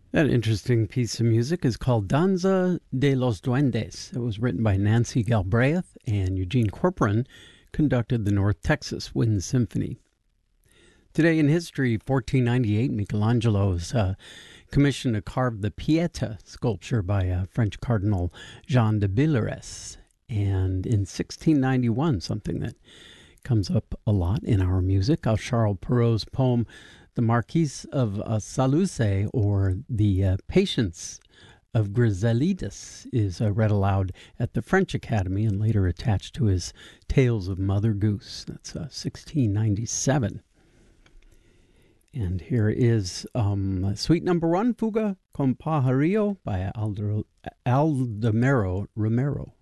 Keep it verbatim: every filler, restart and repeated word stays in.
That interesting piece of music is called Danza de los Duendes. It was written by Nancy Galbraith, and Eugene Corporon conducted the North Texas Wind Symphony. Today in history, fourteen ninety-eight, Michelangelo is uh, commissioned to carve the Pieta sculpture by uh, French Cardinal Jean de Villeres. And in sixteen ninety-one, something that comes up a lot in our music, uh, Charles Perrault's poem The Marquis of uh, Saluzzo, or The uh, Patience of Griselidis, is uh, read aloud at the French Academy and later attached to his Tales of Mother Goose. That's uh, sixteen ninety-seven. And here is um, suite number one, Fuga con Pajarillo by Aldo, Aldemero Romero.